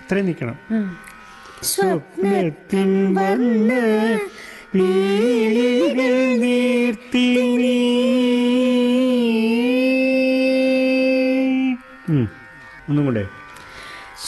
അത്രയും നിൽക്കണം. സ്വപ്നത്തിൻ വന്ന പീലികൾ നീർത്തി നീ. ഒന്നും കൂടെ.